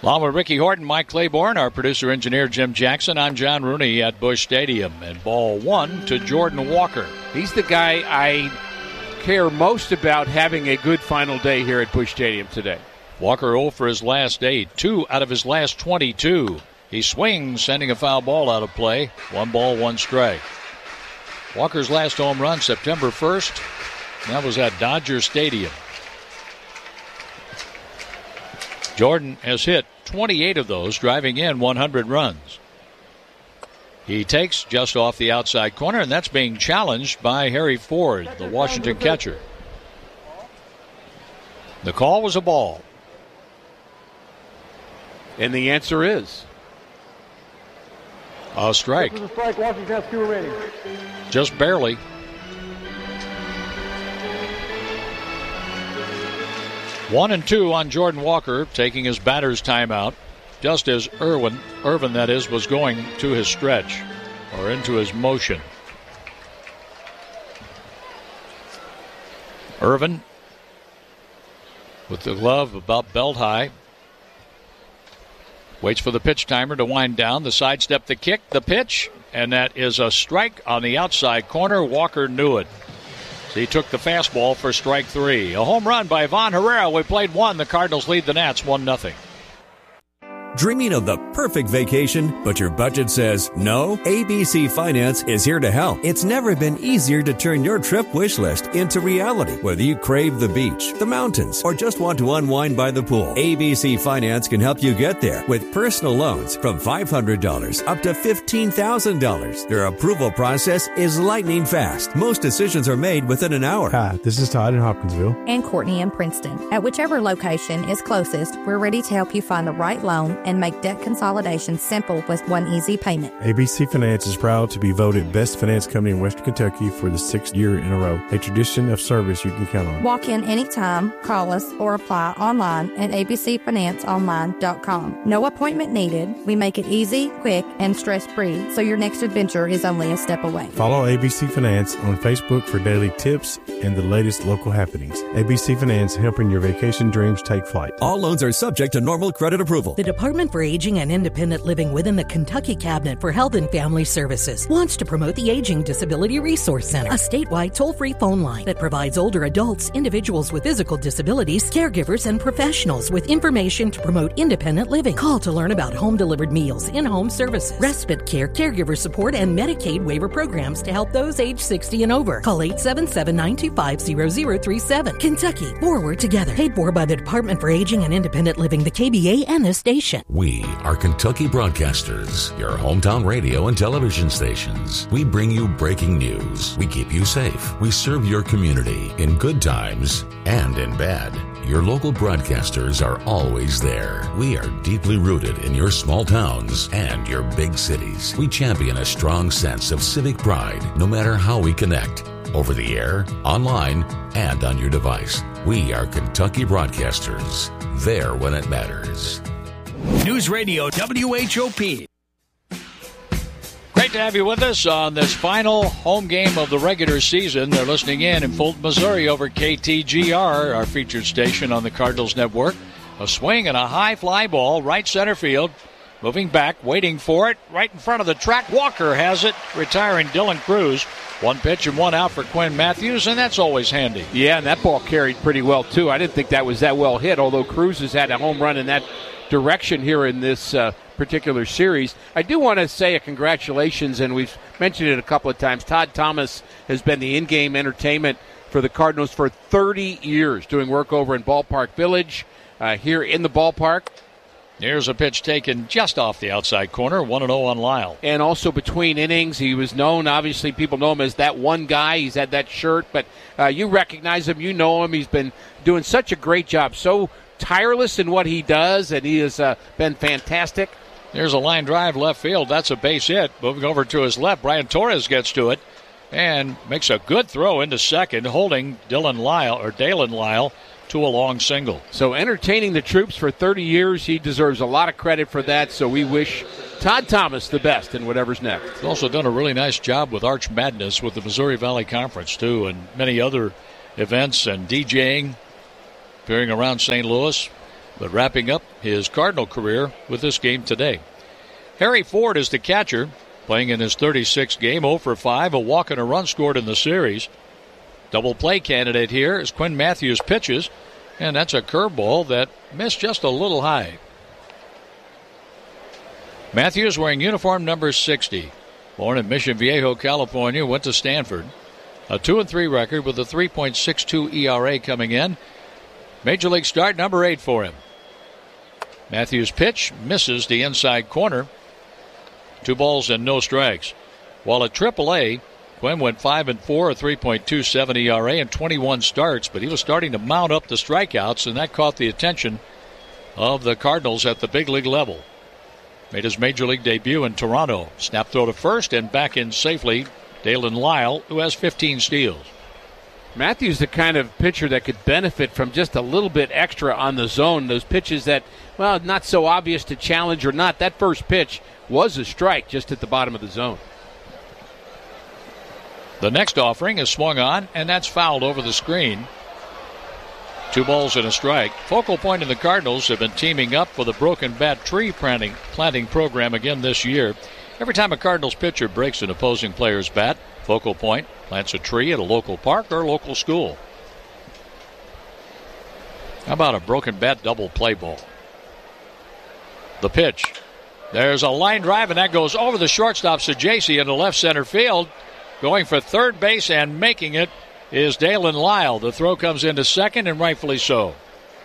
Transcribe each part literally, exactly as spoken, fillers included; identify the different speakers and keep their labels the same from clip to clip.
Speaker 1: Along with Ricky Horton, Mike Claiborne, our producer-engineer Jim Jackson, I'm John Rooney at Busch Stadium. And ball one to Jordan Walker.
Speaker 2: He's the guy I care most about having a good final day here at Busch Stadium today.
Speaker 1: Walker oh for his last eight, two out of his last twenty-two. He swings, sending a foul ball out of play. One ball, one strike. Walker's last home run, September first. That was at Dodger Stadium. Jordan has hit twenty-eight of those, driving in one hundred runs. He takes just off the outside corner, and that's being challenged by Harry Ford, the Washington catcher. The call was a ball.
Speaker 2: And the answer is?
Speaker 1: A strike.
Speaker 3: This is a strike. Washington has two remaining.
Speaker 1: Just barely. One and two on Jordan Walker, taking his batter's timeout, just as Irwin, Irvin, that is, was going to his stretch or into his motion. Irvin with the glove about belt high. Waits for the pitch timer to wind down. The sidestep, the kick, the pitch, and that is a strike on the outside corner. Walker knew it. So he took the fastball for strike three. A home run by Vaughn Herrera. We played one. The Cardinals lead the Nats one nothing.
Speaker 4: Dreaming of the perfect vacation, but your budget says no? A B C Finance is here to help. It's never been easier to turn your trip wish list into reality. Whether you crave the beach, the mountains, or just want to unwind by the pool, A B C Finance can help you get there with personal loans from five hundred dollars up to fifteen thousand dollars. Their approval process is lightning fast. Most decisions are made within an hour.
Speaker 5: Hi, this is Todd in Hopkinsville.
Speaker 6: And Courtney in Princeton. At whichever location is closest, we're ready to help you find the right loan and make debt consolidation simple with one easy payment.
Speaker 5: A B C Finance is proud to be voted Best Finance Company in Western Kentucky for the sixth year in a row, a tradition of service you can count on.
Speaker 6: Walk in anytime, call us, or apply online at a b c finance online dot com. No appointment needed. We make it easy, quick, and stress-free, so your next adventure is only a step away.
Speaker 5: Follow A B C Finance on Facebook for daily tips and the latest local happenings. A B C Finance, helping your vacation dreams take flight.
Speaker 4: All loans are subject to normal credit approval.
Speaker 7: The Department for Aging and Independent Living within the Kentucky Cabinet for Health and Family Services wants to promote the Aging Disability Resource Center, a statewide toll-free phone line that provides older adults, individuals with physical disabilities, caregivers, and professionals with information to promote independent living. Call to learn about home-delivered meals, in-home services, respite care, caregiver support, and Medicaid waiver programs to help those age sixty and over. Call eight seven seven, nine two five, zero zero three seven. Kentucky, forward together. Paid for by the Department for Aging and Independent Living, the K B A, and this station.
Speaker 8: We are Kentucky Broadcasters, your hometown radio and television stations. We bring you breaking news. We keep you safe. We serve your community in good times and in bad. Your local broadcasters are always there. We are deeply rooted in your small towns and your big cities. We champion a strong sense of civic pride, no matter how we connect. Over the air, online, and on your device. We are Kentucky Broadcasters. There when it matters.
Speaker 9: News Radio W H O P.
Speaker 1: Great to have you with us on this final home game of the regular season. They're listening in in Fulton, Missouri over K T G R, our featured station on the Cardinals Network. A swing and a high fly ball, right center field. Moving back, waiting for it, right in front of the track. Walker has it, retiring Dylan Cruz. One pitch and one out for Quinn Matthews, and that's always handy.
Speaker 2: Yeah, and that ball carried pretty well, too. I didn't think that was that well hit, although Cruz has had a home run in that direction here in this uh, particular series. I do want to say a congratulations, and we've mentioned it a couple of times. Todd Thomas has been the in-game entertainment for the Cardinals for thirty years, doing work over in Ballpark Village, uh, here in the ballpark.
Speaker 1: Here's a pitch taken just off the outside corner, one and oh on Lyle.
Speaker 2: And also between innings, he was known, obviously people know him as that one guy. He's had that shirt, but uh, you recognize him, you know him. He's been doing such a great job, so tireless in what he does, and he has uh, been fantastic.
Speaker 1: There's a line drive left field. That's a base hit. Moving over to his left, Brian Torres gets to it and makes a good throw into second, holding Dylan Lyle, or Dalen Lyle, to a long single.
Speaker 2: So entertaining the troops for thirty years, he deserves a lot of credit for that, so we wish Todd Thomas the best in whatever's next.
Speaker 1: He's also done a really nice job with Arch Madness with the Missouri Valley Conference, too, and many other events and DJing, appearing around Saint Louis. but wrapping up his Cardinal career with this game today. Harry Ford is the catcher, playing in his thirty-sixth game, oh for five, a walk and a run scored in the series. Double play candidate here as Quinn Matthews pitches, and that's a curveball that missed just a little high. Matthews wearing uniform number sixty. Born in Mission Viejo, California, went to Stanford. A two and three record with a three point six two E R A coming in. Major League start number eight for him. Matthews' pitch misses the inside corner. Two balls and no strikes. While at triple A, Quinn went five and four, a three point two seven E R A and twenty-one starts, but he was starting to mount up the strikeouts, and that caught the attention of the Cardinals at the big league level. Made his Major League debut in Toronto. Snap throw to first and back in safely. Dalen Lyle, who has fifteen steals.
Speaker 2: Matthews the kind of pitcher that could benefit from just a little bit extra on the zone. Those pitches that, well, not so obvious to challenge or not. That first pitch was a strike just at the bottom of the zone.
Speaker 1: The next offering is swung on, and that's fouled over the screen. Two balls and a strike. Focal Point and the Cardinals have been teaming up for the Broken Bat Tree planting, planting program again this year. Every time a Cardinals pitcher breaks an opposing player's bat, Focal Point plants a tree at a local park or local school. How about a broken bat double play ball? The pitch. There's a line drive, and that goes over the shortstop, Sajaci, into left center field. Going for third base and making it is Dalen Lyle. The throw comes into second, and rightfully so.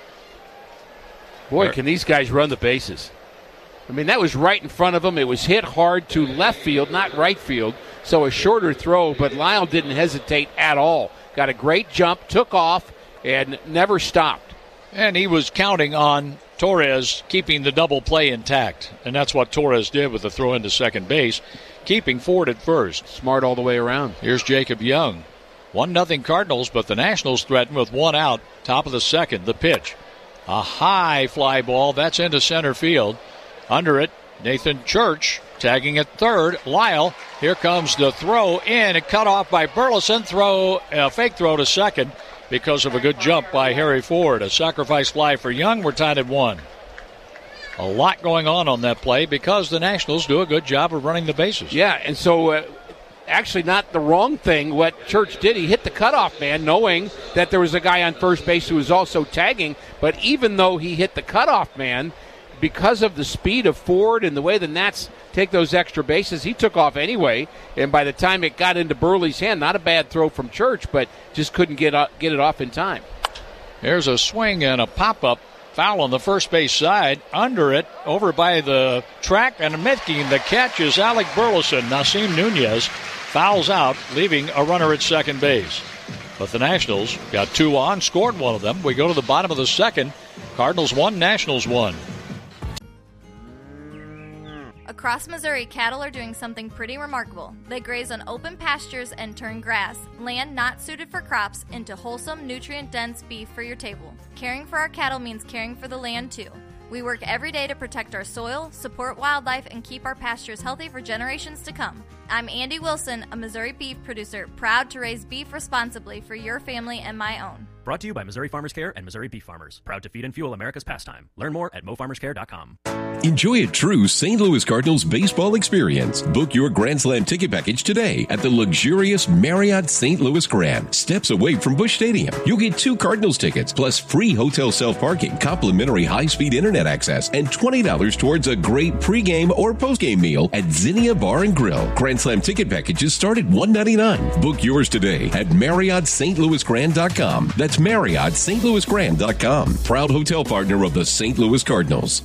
Speaker 2: Boy, can these guys run the bases. I mean, that was right in front of him. It was hit hard to left field, not right field, so a shorter throw, but Lyle didn't hesitate at all. Got a great jump, took off, and never stopped.
Speaker 1: And he was counting on Torres keeping the double play intact, and that's what Torres did with the throw into second base, keeping Ford at first.
Speaker 2: Smart all the way around.
Speaker 1: Here's Jacob Young. one nothing Cardinals, but the Nationals threaten with one out, top of the second. The pitch. A high fly ball, that's into center field. Under it, Nathan Church tagging at third. Lyle, here comes the throw in, and cut off by Burleson. Throw, a fake throw to second because of a good jump by Harry Ford. A sacrifice fly for Young. We're tied at one. A lot going on on that play because the Nationals do a good job of running the bases.
Speaker 2: Yeah, and so uh, actually not the wrong thing what Church did. He hit the cutoff man knowing that there was a guy on first base who was also tagging, but even though he hit the cutoff man, because of the speed of Ford and the way the Nats take those extra bases, he took off anyway, and by the time it got into Burley's hand, not a bad throw from Church, but just couldn't get uh, get it off in time.
Speaker 1: There's a swing and a pop-up foul on the first base side. Under it, over by the track, and making the catch is Alec Burleson. Nasim Nunez fouls out, leaving a runner at second base. But the Nationals got two on, scored one of them. We go to the bottom of the second. Cardinals one, Nationals one.
Speaker 3: Across Missouri, cattle are doing something pretty remarkable. They graze on open pastures and turn grass, land not suited for crops, into wholesome, nutrient-dense beef for your table. Caring for our cattle means caring for the land, too. We work every day to protect our soil, support wildlife, and keep our pastures healthy for generations to come. I'm Andy Wilson, a Missouri beef producer, proud to raise beef responsibly for your family and my own.
Speaker 10: Brought to you by Missouri Farmers Care and Missouri Beef Farmers. Proud to feed and fuel America's pastime. Learn more at mo farmers care dot com.
Speaker 11: Enjoy a true Saint Louis Cardinals baseball experience. Book your Grand Slam ticket package today at the luxurious Marriott Saint Louis Grand, steps away from Busch Stadium. You'll get two Cardinals tickets, plus free hotel self-parking, complimentary high-speed internet access, and twenty dollars towards a great pregame or postgame meal at Zinnia Bar and Grill. Grand Slam ticket packages start at one hundred ninety-nine dollars. Book yours today at Marriott Saint Louis Grand dot com. That's Marriott Saint Louis Grand dot com. Proud hotel partner of the Saint Louis Cardinals.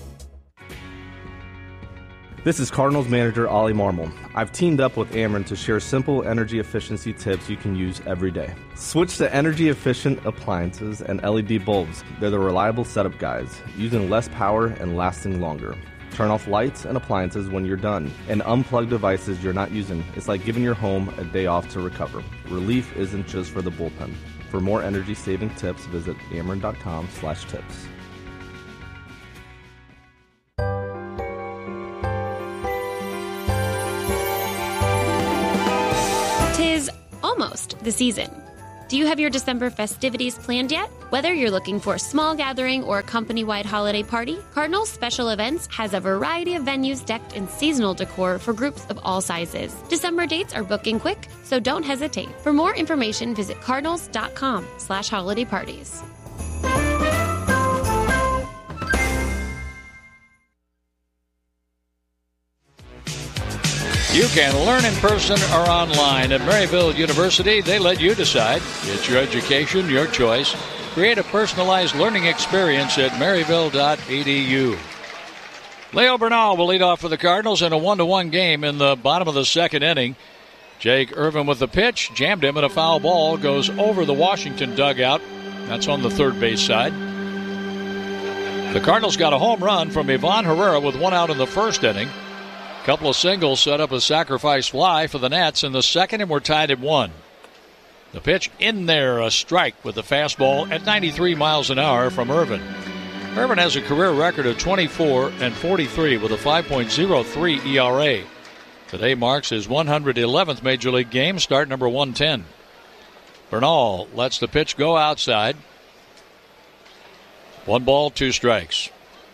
Speaker 12: This is Cardinals manager Ollie Marmol. I've teamed up with Ameren to share simple energy efficiency tips you can use every day. Switch to energy-efficient appliances and L E D bulbs. They're the reliable setup guys, using less power and lasting longer. Turn off lights and appliances when you're done, and unplug devices you're not using. It's like giving your home a day off to recover. Relief isn't just for the bullpen. For more energy-saving tips, visit ameren dot com slash tips.
Speaker 13: Tis almost the season. Do you have your December festivities planned yet? Whether you're looking for a small gathering or a company-wide holiday party, Cardinals Special Events has a variety of venues decked in seasonal decor for groups of all sizes. December dates are booking quick, so don't hesitate. For more information, visit cardinals.com slash holiday parties.
Speaker 1: You can learn in person or online. At Maryville University, they let you decide. It's your education, your choice. Create a personalized learning experience at maryville dot e d u. Leo Bernal will lead off for the Cardinals in a one to one game in the bottom of the second inning. Jake Irvin with the pitch, jammed him, and a foul ball goes over the Washington dugout. That's on the third base side. The Cardinals got a home run from Ivan Herrera with one out in the first inning. Couple of singles set up a sacrifice fly for the Nats in the second, and we're tied at one. The pitch in there, a strike with the fastball at ninety-three miles an hour from Irvin. Irvin has a career record of twenty-four and forty-three with a five point oh three E R A. Today marks his one hundred eleventh Major League game, start number one ten. Bernal lets the pitch go outside. One ball, two strikes.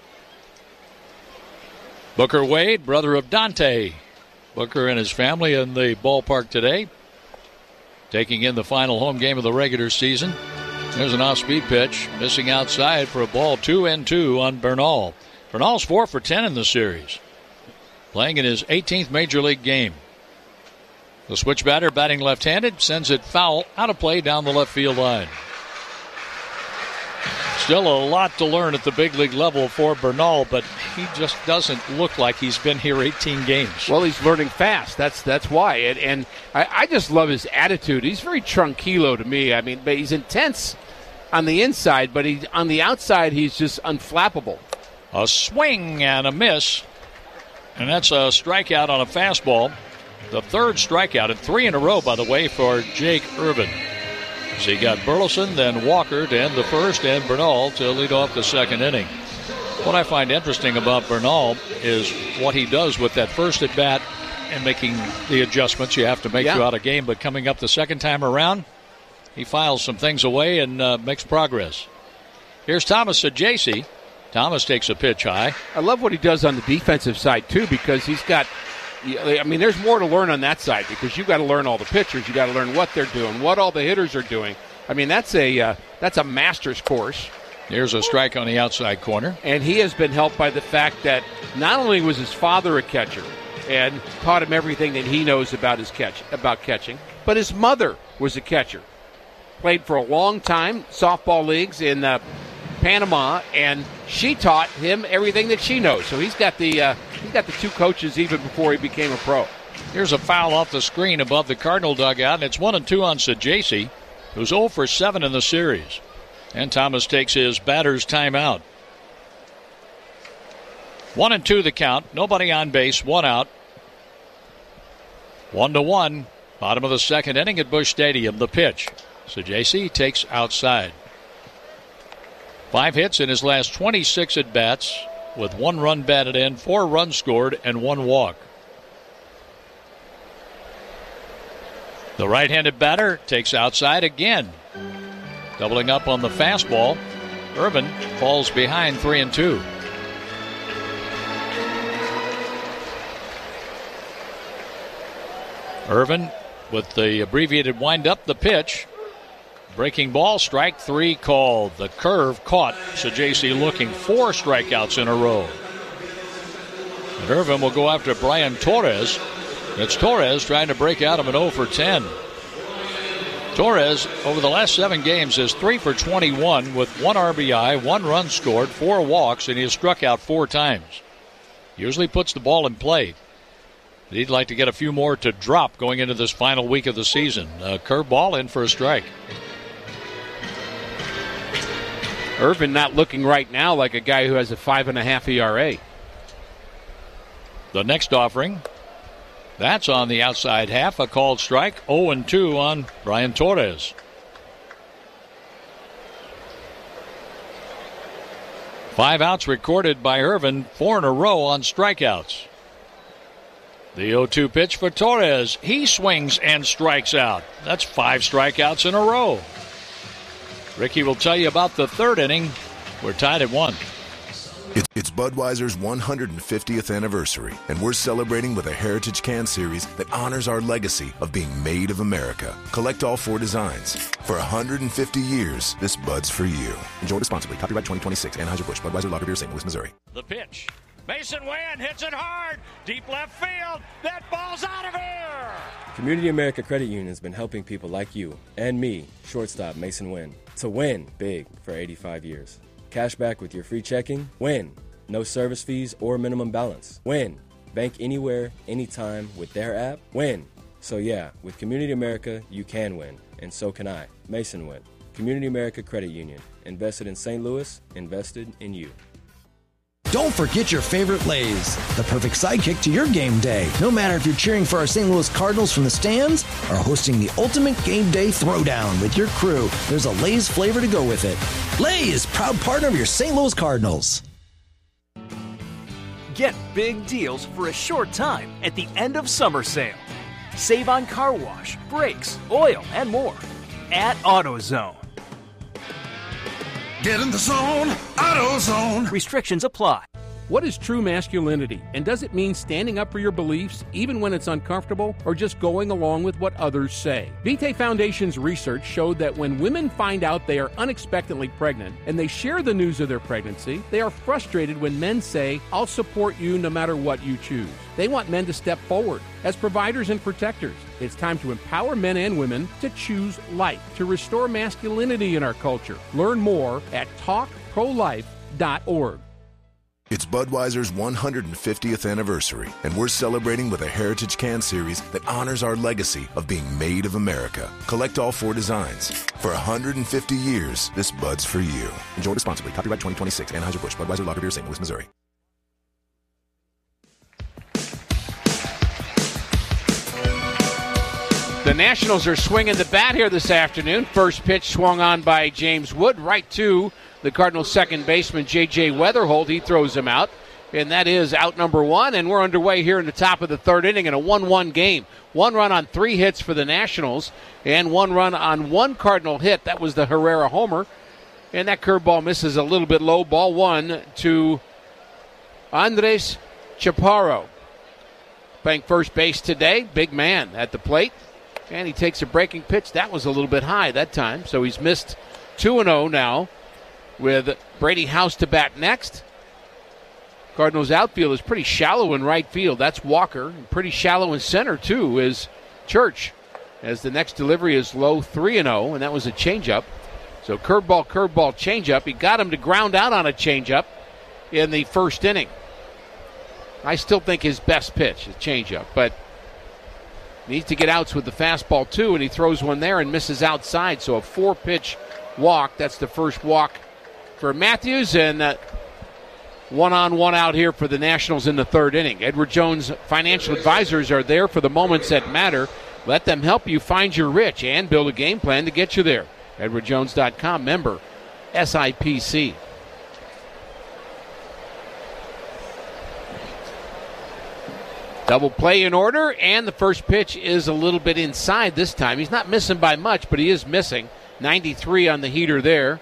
Speaker 1: Booker Wade, brother of Dante. Booker and his family in the ballpark today, taking in the final home game of the regular season. There's an off-speed pitch, missing outside for a ball, two and two on Bernal. Bernal's four for ten in the series, playing in his eighteenth Major League game. The switch batter, batting left-handed, sends it foul out of play down the left field line. Still a lot to learn at the big league level for Bernal, but he just doesn't look like he's been here eighteen games.
Speaker 2: Well, he's learning fast. That's that's why. And, and I, I just love his attitude. He's very tranquilo to me. I mean, but he's intense on the inside, but he on the outside, he's just unflappable.
Speaker 1: A swing and a miss, and that's a strikeout on a fastball. The third strikeout, and three in a row, by the way, for Jake Irvin. So you got Burleson, then Walker to end the first, and Bernal to lead off the second inning. What I find interesting about Bernal is what he does with that first at bat and making the adjustments you have to make yeah. throughout a game. But coming up the second time around, he files some things away and uh, makes progress. Here's Thomas Saggese. Thomas takes a pitch high.
Speaker 2: I love what he does on the defensive side, too, because he's got, I mean, there's more to learn on that side because you've got to learn all the pitchers. You've got to learn what they're doing, what all the hitters are doing. I mean, that's a uh, that's a master's course.
Speaker 1: Here's a strike on the outside corner.
Speaker 2: And he has been helped by the fact that not only was his father a catcher and taught him everything that he knows about his catch about catching, but his mother was a catcher. Played for a long time, softball leagues in uh, Panama, and she taught him everything that she knows. So he's got the uh, he's got the two coaches even before he became a pro.
Speaker 1: Here's a foul off the screen above the Cardinal dugout, and it's one and two on Saggese, who's oh for seven in the series. And Thomas takes his batter's timeout. One and two the count. Nobody on base. One out. One to one. Bottom of the second inning at Busch Stadium. The pitch. Saggese takes outside. Five hits in his last twenty-six at bats, with one run batted in, four runs scored, and one walk. The right-handed batter takes outside again. Doubling up on the fastball, Irvin falls behind three and two. Irvin with the abbreviated windup, the pitch. Breaking ball, strike three called. The curve caught Saggese looking, four strikeouts in a row. And Irvin will go after Brian Torres. It's Torres trying to break out of an oh for ten. Torres, over the last seven games, is three for twenty-one with one R B I, one run scored, four walks, and he has struck out four times. Usually puts the ball in play. He'd like to get a few more to drop going into this final week of the season. A curveball in for a strike.
Speaker 2: Irvin not looking right now like a guy who has a five and a half E R A.
Speaker 1: The next offering, that's on the outside half, a called strike. oh and two on Brian Torres. Five outs recorded by Irvin, four in a row on strikeouts. The oh two pitch for Torres. He swings and strikes out. That's five strikeouts in a row. Ricky will tell you about the third inning. We're tied at one.
Speaker 14: It's Budweiser's one hundred fiftieth anniversary, and we're celebrating with a Heritage Can Series that honors our legacy of being made of America. Collect all four designs. For one hundred fifty years, this Bud's for you. Enjoy responsibly. Copyright twenty twenty-six. Anheuser-Busch. Budweiser Lager Beer, Saint Louis, Missouri.
Speaker 1: The pitch. Mason Wynn hits it hard. Deep left field. That ball's out of here.
Speaker 15: Community America Credit Union has been helping people like you and me, shortstop Mason Wynn, to win big for eighty-five years. Cash back with your free checking. Win. No service fees or minimum balance. Win. Bank anywhere, anytime with their app. Win. So yeah, with Community America, you can win. And so can I. Mason Wynn. Community America Credit Union. Invested in Saint Louis. Invested in you.
Speaker 16: Don't forget your favorite Lay's, the perfect sidekick to your game day. No matter if you're cheering for our Saint Louis Cardinals from the stands or hosting the ultimate game day throwdown with your crew, there's a Lay's flavor to go with it. Lay's, proud partner of your Saint Louis Cardinals.
Speaker 17: Get big deals for a short time at the end of summer sale. Save on car wash, brakes, oil, and more at AutoZone.
Speaker 18: Get in the zone, AutoZone.
Speaker 17: Restrictions apply.
Speaker 2: What is true masculinity? And does it mean standing up for your beliefs, even when it's uncomfortable, or just going along with what others say? Vitae Foundation's research showed that when women find out they are unexpectedly pregnant and they share the news of their pregnancy, they are frustrated when men say, "I'll support you no matter what you choose." They want men to step forward as providers and protectors. It's time to empower men and women to choose life, to restore masculinity in our culture. Learn more at talk pro life dot org.
Speaker 14: It's Budweiser's one hundred fiftieth anniversary, and we're celebrating with a Heritage Can Series that honors our legacy of being made of America. Collect all four designs. For one hundred fifty years, this Bud's for you. Enjoy responsibly. Copyright twenty twenty-six. Anheuser-Busch. Budweiser Lager Beer, Saint Louis, Missouri.
Speaker 2: The Nationals are swinging the bat here this afternoon. First pitch swung on by James Wood right to the Cardinals' second baseman, J J Weatherholt. He throws him out, and that is out number one. And we're underway here in the top of the third inning in a one one game. One run on three hits for the Nationals, and one run on one Cardinal hit. That was the Herrera homer. And that curveball misses a little bit low. Ball one to Andres Chaparro. Playing first base today. Big man at the plate. And he takes a breaking pitch. That was a little bit high that time. So he's missed two and oh now with Brady House to bat next. Cardinals outfield is pretty shallow in right field. That's Walker. And pretty shallow in center, too, is Church. As the next delivery is low three and oh, and that was a changeup. So curveball, curveball, changeup. He got him to ground out on a changeup in the first inning. I still think his best pitch is changeup, but needs to get outs with the fastball, too, and he throws one there and misses outside. So a four-pitch walk. That's the first walk for Matthews, and uh, one-on-one out here for the Nationals in the third inning. Edward Jones financial advisors are there for the moments that matter. Let them help you find your rich and build a game plan to get you there. Edward Jones dot com, member S I P C. Double play in order, and the first pitch is a little bit inside this time. He's not missing by much, but he is missing. ninety-three on the heater there.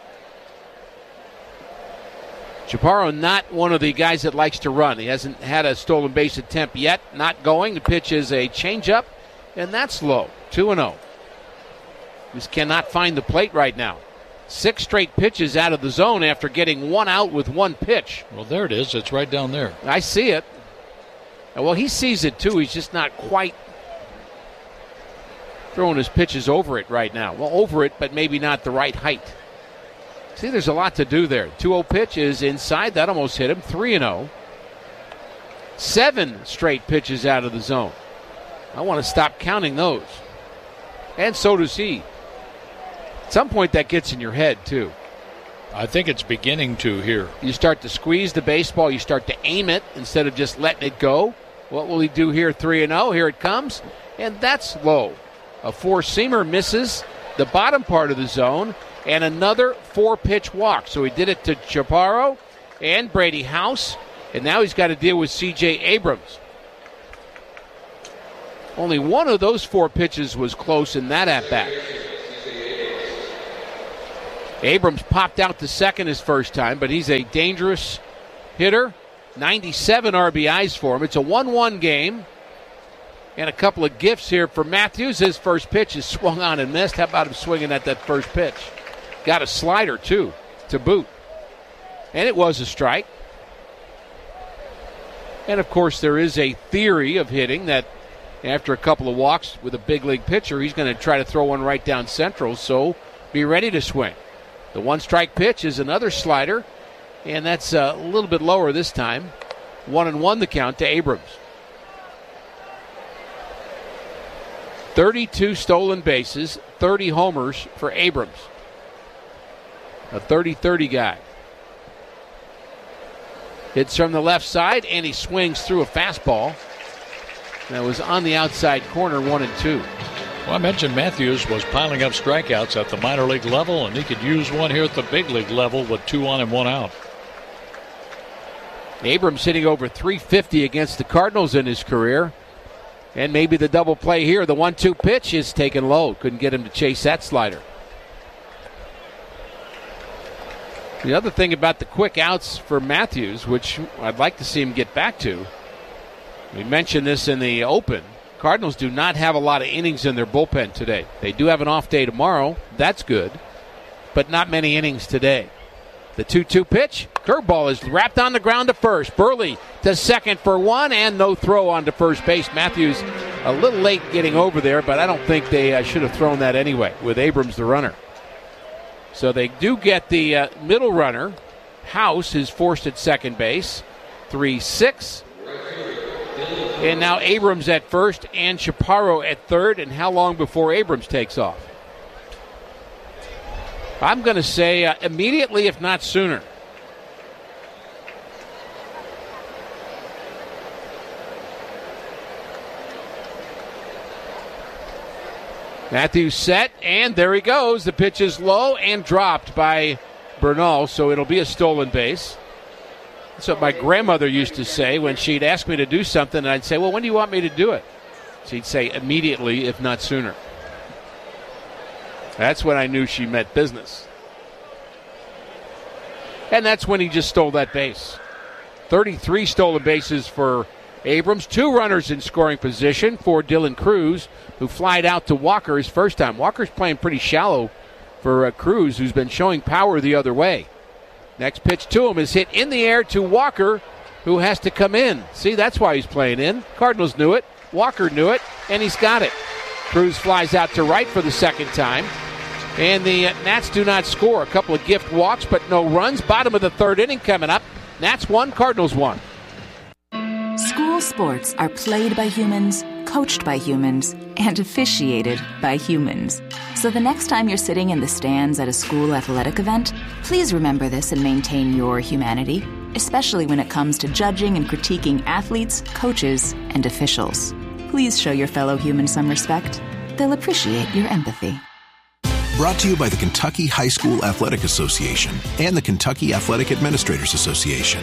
Speaker 2: Chaparro, not one of the guys that likes to run. He hasn't had a stolen base attempt yet. Not going. The pitch is a changeup, and that's low. two and oh. Just cannot find the plate right now. Six straight pitches out of the zone after getting one out with one pitch.
Speaker 1: Well, there it is. It's right down there.
Speaker 2: I see it. Well, he sees it, too. He's just not quite throwing his pitches over it right now. Well, over it, but maybe not the right height. See, there's a lot to do there. two oh pitch is inside. That almost hit him. three and oh. Seven straight pitches out of the zone. I want to stop counting those. And so does he. At some point, that gets in your head, too.
Speaker 1: I think it's beginning to here.
Speaker 2: You start to squeeze the baseball. You start to aim it instead of just letting it go. What will he do here? three and oh. Here it comes. And that's low. A four-seamer misses the bottom part of the zone. And another four-pitch walk. So he did it to Chaparro and Brady House. And now he's got to deal with C J Abrams. Only one of those four pitches was close in that at-bat. Abrams popped out to second his first time, but he's a dangerous hitter. ninety-seven R B Is for him. It's a one one game. And a couple of gifts here for Matthews. His first pitch is swung on and missed. How about him swinging at that first pitch? Got a slider, too, to boot. And it was a strike. And, of course, there is a theory of hitting that after a couple of walks with a big league pitcher, he's going to try to throw one right down central, so be ready to swing. The one-strike pitch is another slider, and that's a little bit lower this time. One and one the count to Abrams. thirty-two stolen bases, thirty homers for Abrams. A thirty thirty guy. Hits from the left side, and he swings through a fastball. That was on the outside corner, one and two.
Speaker 1: Well, I mentioned Matthews was piling up strikeouts at the minor league level, and he could use one here at the big league level with two on and one out.
Speaker 2: Abrams hitting over three fifty against the Cardinals in his career. And maybe the double play here. The one two pitch is taken low. Couldn't get him to chase that slider. The other thing about the quick outs for Matthews, which I'd like to see him get back to, we mentioned this in the open, Cardinals do not have a lot of innings in their bullpen today. They do have an off day tomorrow. That's good. But not many innings today. The two two pitch, curveball is wrapped on the ground to first. Burley to second for one, and no throw on to first base. Matthews a little late getting over there, but I don't think they uh, should have thrown that anyway with Abrams the runner. So they do get the uh, middle runner. House is forced at second base. three six. And now Abrams at first and Chaparro at third. And how long before Abrams takes off? I'm going to say uh, immediately, if not sooner. Matthews set, and there he goes. The pitch is low and dropped by Bernal, so it'll be a stolen base. That's what my grandmother used to say when she'd ask me to do something, and I'd say, well, when do you want me to do it? She'd say, immediately, if not sooner. That's when I knew she meant business. And that's when he just stole that base. thirty-three stolen bases for Abrams. Two runners in scoring position for Dylan Cruz, who flied out to Walker his first time. Walker's playing pretty shallow for uh, Cruz, who's been showing power the other way. Next pitch to him is hit in the air to Walker, who has to come in. See, that's why he's playing in. Cardinals knew it. Walker knew it, and he's got it. Cruz flies out to right for the second time. And the uh, Nats do not score. A couple of gift walks, but no runs. Bottom of the third inning coming up. Nats one, Cardinals one.
Speaker 19: School sports are played by humans, coached by humans, and officiated by humans. So the next time you're sitting in the stands at a school athletic event, please remember this and maintain your humanity, especially when it comes to judging and critiquing athletes, coaches, and officials. Please show your fellow humans some respect. They'll appreciate your empathy.
Speaker 20: Brought to you by the Kentucky High School Athletic Association and the Kentucky Athletic Administrators Association.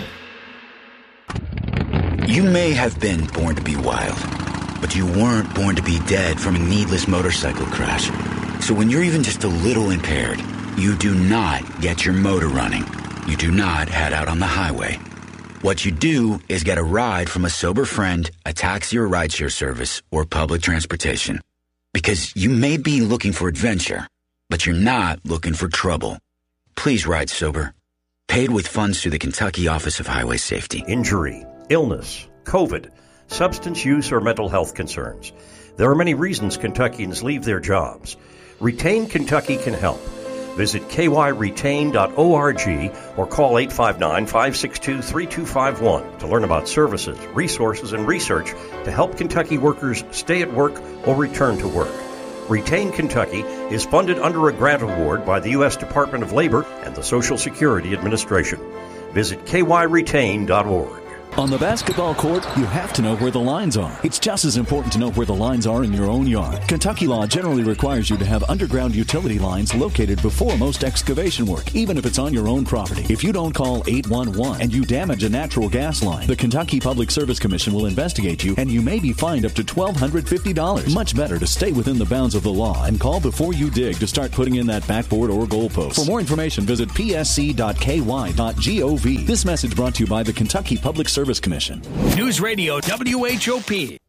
Speaker 21: You may have been born to be wild, but you weren't born to be dead from a needless motorcycle crash. So when you're even just a little impaired, you do not get your motor running. You do not head out on the highway. What you do is get a ride from a sober friend, a taxi or rideshare service, or public transportation. Because you may be looking for adventure, but you're not looking for trouble. Please ride sober. Paid with funds through the Kentucky Office of Highway Safety.
Speaker 22: Injury, illness, COVID, substance use, or mental health concerns. There are many reasons Kentuckians leave their jobs. Retain Kentucky can help. Visit k y retain dot org or call eight five nine, five six two, three two five one to learn about services, resources, and research to help Kentucky workers stay at work or return to work. Retain Kentucky is funded under a grant award by the U S Department of Labor and the Social Security Administration. Visit k y retain dot org.
Speaker 5: On the basketball court, you have to know where the lines are. It's just as important to know where the lines are in your own yard. Kentucky law generally requires you to have underground utility lines located before most excavation work, even if it's on your own property. If you don't call eight one one and you damage a natural gas line, the Kentucky Public Service Commission will investigate you and you may be fined up to one thousand two hundred fifty dollars. Much better to stay within the bounds of the law and call before you dig to start putting in that backboard or goalpost. For more information, visit p s c dot k y dot gov. This message brought to you by the Kentucky Public Service Commission.
Speaker 9: News Radio W H O P.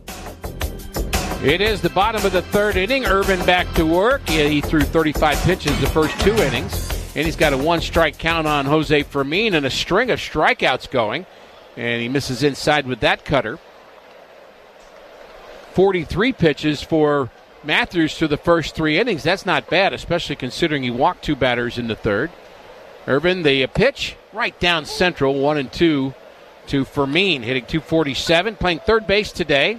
Speaker 2: It is the bottom of the third inning. Irvin back to work. He, he threw thirty-five pitches the first two innings. And he's got a one-strike count on Jose Fermin and a string of strikeouts going. And he misses inside with that cutter. forty-three pitches for Matthews through the first three innings. That's not bad, especially considering he walked two batters in the third. Irvin, the pitch right down central, one and two to Fermin, hitting two forty-seven, playing third base today.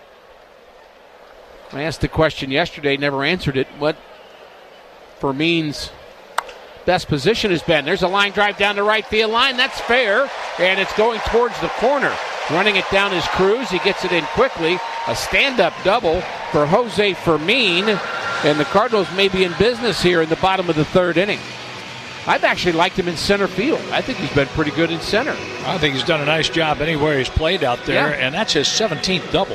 Speaker 2: I asked the question yesterday, never answered it, what Fermin's best position has been. There's a line drive down the right field line. That's fair, and it's going towards the corner. Running it down is Cruz. He gets it in quickly. A stand-up double for Jose Fermin, and the Cardinals may be in business here in the bottom of the third inning. I've actually liked him in center field. I think he's been pretty good in center.
Speaker 1: I think he's done a nice job anywhere he's played out there,
Speaker 2: yeah.
Speaker 1: And that's his seventeenth double.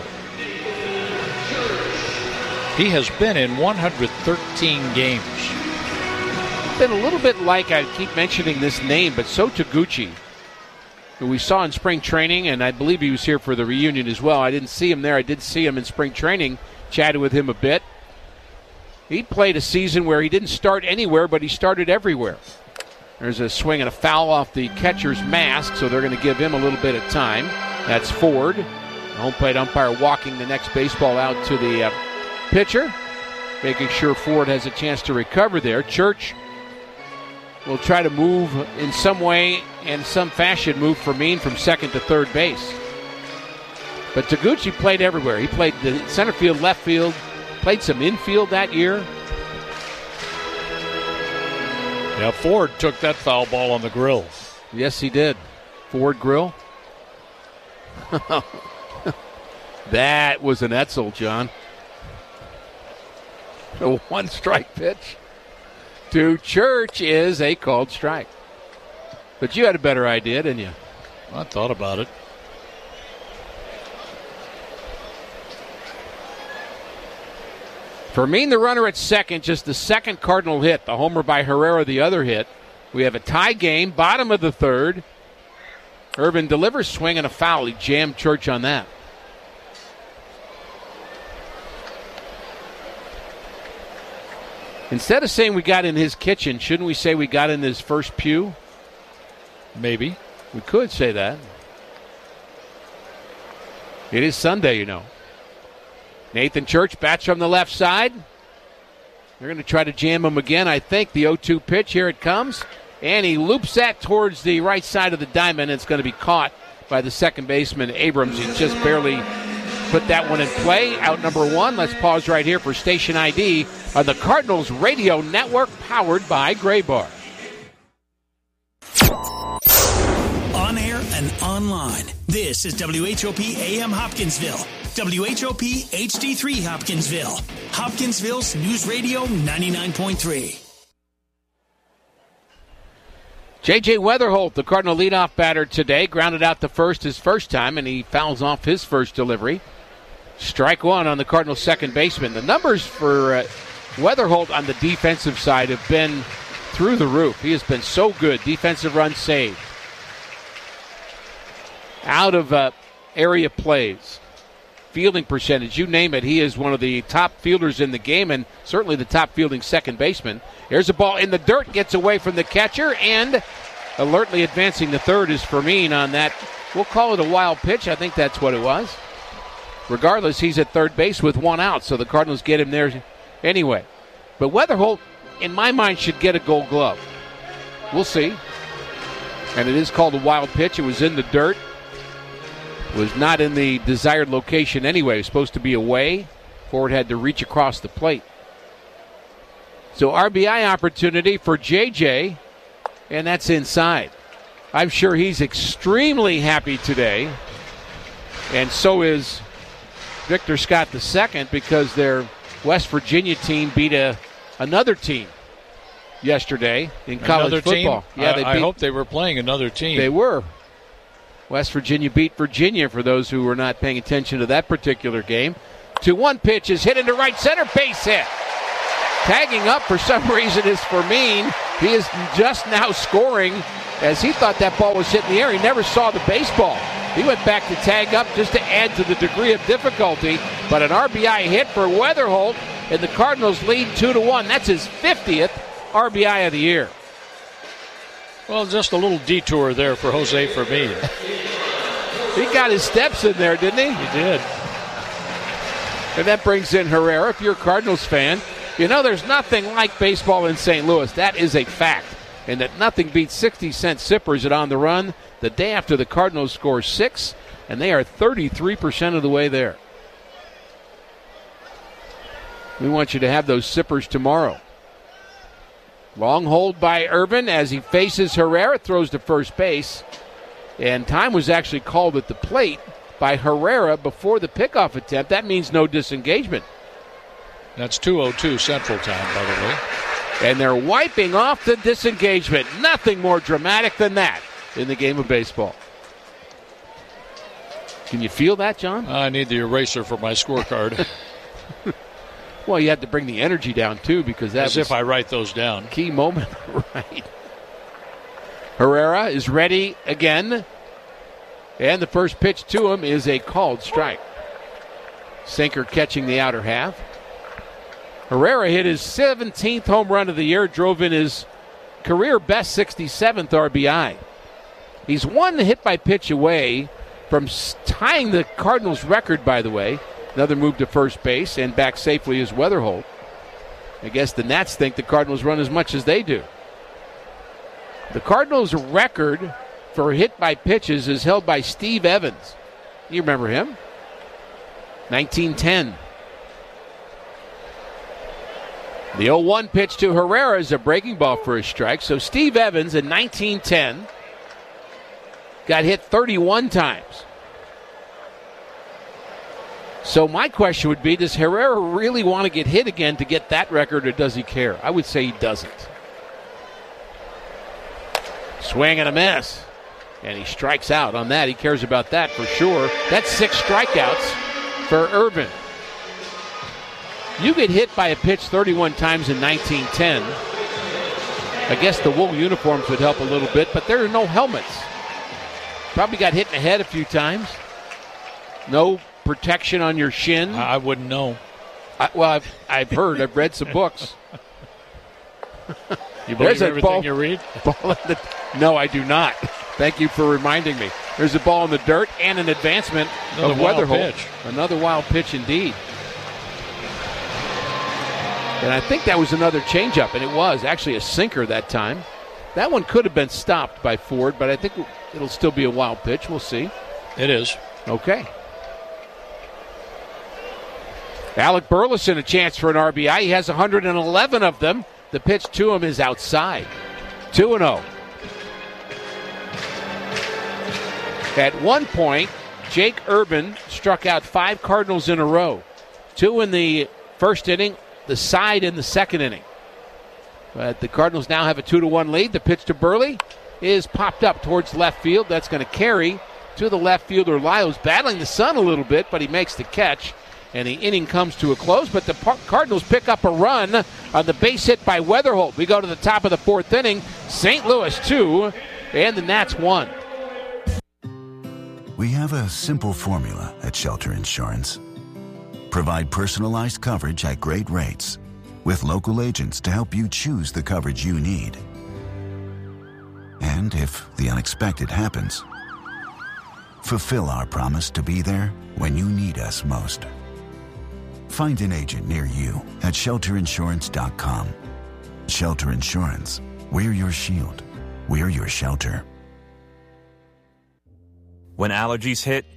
Speaker 1: He has been in one hundred thirteen games.
Speaker 2: Been a little bit like, I keep mentioning this name, but So Taguchi, who we saw in spring training, and I believe he was here for the reunion as well. I didn't see him there. I did see him in spring training, chatted with him a bit. He played a season where he didn't start anywhere, but he started everywhere. There's a swing and a foul off the catcher's mask, so they're going to give him a little bit of time. That's Ford. The home plate umpire walking the next baseball out to the uh, pitcher, making sure Ford has a chance to recover there. Church will try to move in some way and some fashion, move Fermin from second to third base. But Taguchi played everywhere. He played the center field, left field, played some infield that year.
Speaker 1: Yeah, Ford took that foul ball on the grill.
Speaker 2: Yes, he did. Ford grill. That was an Etzel, John. A one-strike pitch to Church is a called strike. But you had a better idea, didn't you?
Speaker 1: I thought about it.
Speaker 2: Fermin, the runner at second, just the second Cardinal hit. The homer by Herrera, the other hit. We have a tie game, bottom of the third. Irvin delivers, swing and a foul. He jammed Church on that. Instead of saying we got in his kitchen, shouldn't we say we got in his first pew?
Speaker 1: Maybe.
Speaker 2: We could say that. It is Sunday, you know. Nathan Church bats from the left side. They're going to try to jam him again, I think. The oh two pitch, here it comes. And he loops that towards the right side of the diamond. It's going to be caught by the second baseman, Abrams. He just barely put that one in play. Out number one. Let's pause right here for station I D on the Cardinals Radio Network, powered by Gray Bar.
Speaker 9: On air and online. This is W H O P A M Hopkinsville. W H O P H D three Hopkinsville. Hopkinsville's News Radio ninety-nine point three.
Speaker 2: J J. Weatherholt, the Cardinal leadoff batter today, grounded out the first his first time, and he fouls off his first delivery. Strike one on the Cardinals' second baseman. The numbers for uh, Weatherholt on the defensive side have been through the roof. He has been so good. Defensive runs saved. Out of uh, area plays. Fielding percentage, you name it. He is one of the top fielders in the game and certainly the top fielding second baseman. Here's a ball in the dirt, gets away from the catcher, and alertly advancing the third is Fermin on that. We'll call it a wild pitch. I think that's what it was. Regardless, he's at third base with one out, so the Cardinals get him there anyway. But Weatherholt, in my mind, should get a Gold Glove. We'll see. And it is called a wild pitch. It was in the dirt. Was not in the desired location anyway. It was supposed to be away. Ford had to reach across the plate. So R B I opportunity for J J, and that's inside. I'm sure he's extremely happy today. And so is Victor Scott the second, because their West Virginia team beat a, another team yesterday in college
Speaker 1: another
Speaker 2: football.
Speaker 1: Team?
Speaker 2: Yeah,
Speaker 1: I,
Speaker 2: they
Speaker 1: I
Speaker 2: beat,
Speaker 1: hope they were playing another team.
Speaker 2: They were. West Virginia beat Virginia, for those who were not paying attention to that particular game. two one pitch is hit into right center, base hit. Tagging up for some reason is Fermin. He is just now scoring, as he thought that ball was hit in the air. He never saw the baseball. He went back to tag up just to add to the degree of difficulty. But an R B I hit for Weatherholt, and the Cardinals lead two to one. That's his fiftieth R B I of the year.
Speaker 1: Well, just a little detour there for Jose Fermin.
Speaker 2: He got his steps in there, didn't he?
Speaker 1: He did.
Speaker 2: And that brings in Herrera. If you're a Cardinals fan, you know there's nothing like baseball in Saint Louis. That is a fact. And that nothing beats sixty cent sippers at On the Run the day after the Cardinals score six, and they are thirty-three percent of the way there. We want you to have those sippers tomorrow. Long hold by Irvin as he faces Herrera, throws to first base. And time was actually called at the plate by Herrera before the pickoff attempt. That means no disengagement.
Speaker 1: That's two oh two Central Time, by the way.
Speaker 2: And they're wiping off the disengagement. Nothing more dramatic than that in the game of baseball. Can you feel that, John?
Speaker 1: I need the eraser for my scorecard.
Speaker 2: Well, you had to bring the energy down, too, because that's
Speaker 1: as if I write those down.
Speaker 2: Key moment, right. Herrera is ready again. And the first pitch to him is a called strike. Sinker catching the outer half. Herrera hit his seventeenth home run of the year, drove in his career best sixty-seventh R B I. He's one hit by pitch away from tying the Cardinals record, by the way. Another move to first base and back safely is Weatherholt. I guess the Nats think the Cardinals run as much as they do. The Cardinals' record for hit by pitches is held by Steve Evans. You remember him? nineteen ten. The oh one pitch to Herrera is a breaking ball for a strike. So Steve Evans in nineteen ten got hit thirty-one times. So my question would be, does Herrera really want to get hit again to get that record, or does he care? I would say he doesn't. Swing and a miss. And he strikes out on that. He cares about that for sure. That's six strikeouts for Irvin. You get hit by a pitch thirty-one times in nineteen ten. I guess the wool uniforms would help a little bit, but there are no helmets. Probably got hit in the head a few times. No protection on your shin.
Speaker 1: I wouldn't know.
Speaker 2: I, well, I've, I've heard. I've read some books.
Speaker 1: You believe everything
Speaker 2: ball,
Speaker 1: you read?
Speaker 2: Ball in the, no, I do not. Thank you for reminding me. There's a ball in the dirt and an advancement
Speaker 1: Another
Speaker 2: of
Speaker 1: wild
Speaker 2: Weatherholt.
Speaker 1: Pitch.
Speaker 2: Another wild pitch indeed. And I think that was another changeup, and it was actually a sinker that time. That one could have been stopped by Ford, but I think it'll still be a wild pitch. We'll see.
Speaker 1: It is.
Speaker 2: Okay. Alec Burleson, a chance for an R B I. He has one hundred eleven of them. The pitch to him is outside. two and oh. At one point, Jake Urban struck out five Cardinals in a row. Two in the first inning, the side in the second inning. But the Cardinals now have a two to one lead. The pitch to Burley is popped up towards left field. That's going to carry to the left fielder, Lyles, battling the sun a little bit, but he makes the catch. And the inning comes to a close, but the Cardinals pick up a run on the base hit by Weatherholt. We go to the top of the fourth inning. Saint Louis two, and the Nats one.
Speaker 4: We have a simple formula at Shelter Insurance. Provide personalized coverage at great rates with local agents to help you choose the coverage you need. And if the unexpected happens, fulfill our promise to be there when you need us most. Find an agent near you at shelter insurance dot com. Shelter Insurance. We're your shield. We're your shelter.
Speaker 6: When allergies hit,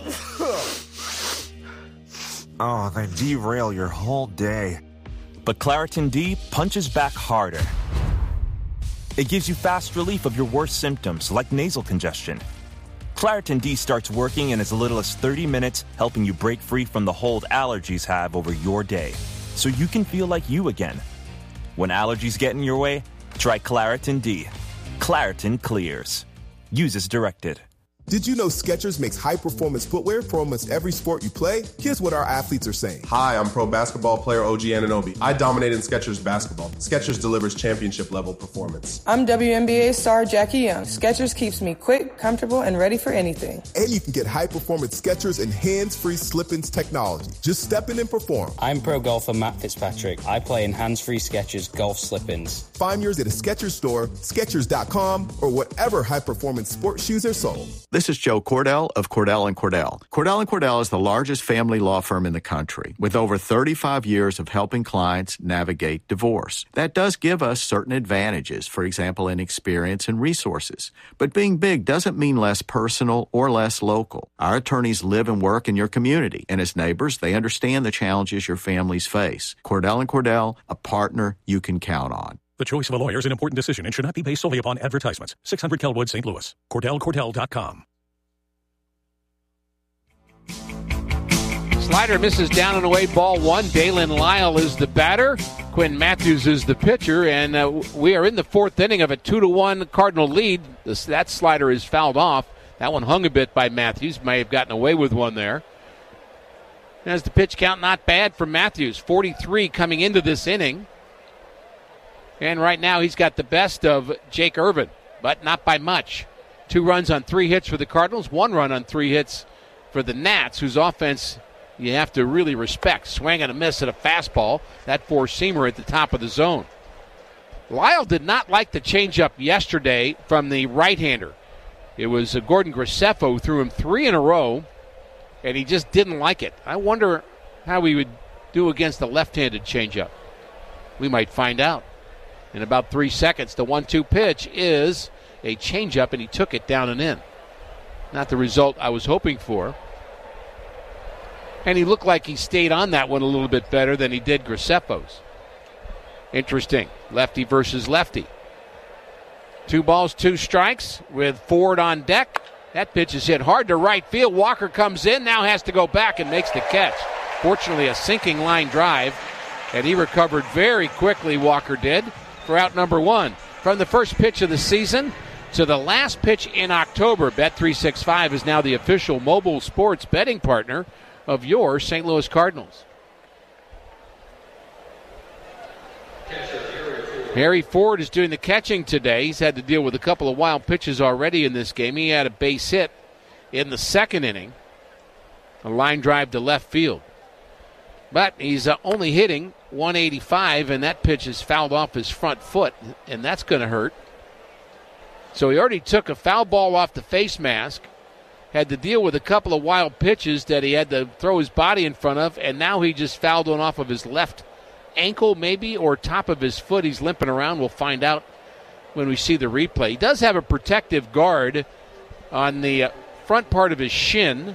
Speaker 6: oh, they derail your whole day. But Claritin D punches back harder. It gives you fast relief of your worst symptoms, like nasal congestion. Claritin D starts working in as little as thirty minutes, helping you break free from the hold allergies have over your day, so you can feel like you again. When allergies get in your way, try Claritin D. Claritin clears. Use as directed.
Speaker 7: Did you know Skechers makes high-performance footwear for almost every sport you play? Here's what our athletes are saying.
Speaker 8: Hi, I'm pro basketball player O G Anunoby. I dominate in Skechers basketball. Skechers delivers championship-level performance.
Speaker 23: I'm W N B A star Jackie Young. Skechers keeps me quick, comfortable, and ready for anything.
Speaker 7: And you can get high-performance Skechers and hands-free slip-ins technology. Just step in and perform.
Speaker 24: I'm pro golfer Matt Fitzpatrick. I play in hands-free Skechers golf slip-ins.
Speaker 7: Find yours at a Skechers store, Skechers dot com, or whatever high-performance sports shoes are sold.
Speaker 25: This is Joe Cordell of Cordell and Cordell. Cordell and Cordell is the largest family law firm in the country with over thirty-five years of helping clients navigate divorce. That does give us certain advantages, for example, in experience and resources. But being big doesn't mean less personal or less local. Our attorneys live and work in your community, and as neighbors, they understand the challenges your families face. Cordell and Cordell, a partner you can count on.
Speaker 26: The choice of a lawyer is an important decision and should not be based solely upon advertisements. six hundred Kelwood, Saint Louis. Cordell Cordell dot com.
Speaker 2: Slider misses down and away, ball one. Dalen Lyle is the batter. Quinn Matthews is the pitcher, and uh, we are in the fourth inning of a two to one Cardinal lead. This, that slider is fouled off. That one hung a bit by Matthews. May have gotten away with one there. As the pitch count, not bad for Matthews. forty-three coming into this inning. And right now he's got the best of Jake Irvin, but not by much. Two runs on three hits for the Cardinals, one run on three hits for the Nats, whose offense you have to really respect. Swing and a miss at a fastball. That four-seamer at the top of the zone. Lyle did not like the changeup yesterday from the right-hander. It was Gordon Graceffo who threw him three in a row, and he just didn't like it. I wonder how he would do against the left-handed changeup. We might find out in about three seconds. The one two pitch is a changeup, and he took it down and in. Not the result I was hoping for. And he looked like he stayed on that one a little bit better than he did Graceffo's. Interesting. Lefty versus lefty. Two balls, two strikes with Ford on deck. That pitch is hit hard to right field. Walker comes in, now has to go back and makes the catch. Fortunately, a sinking line drive, and he recovered very quickly, Walker did, for out number one. From the first pitch of the season to the last pitch in October, Bet three sixty-five is now the official mobile sports betting partner of your Saint Louis Cardinals. Harry Ford is doing the catching today. He's had to deal with a couple of wild pitches already in this game. He had a base hit in the second inning, a line drive to left field. But he's uh, only hitting one eighty-five, and that pitch is fouled off his front foot, and that's going to hurt. So he already took a foul ball off the face mask, had to deal with a couple of wild pitches that he had to throw his body in front of, and now he just fouled one off of his left ankle maybe, or top of his foot. He's limping around. We'll find out when we see the replay. He does have a protective guard on the front part of his shin.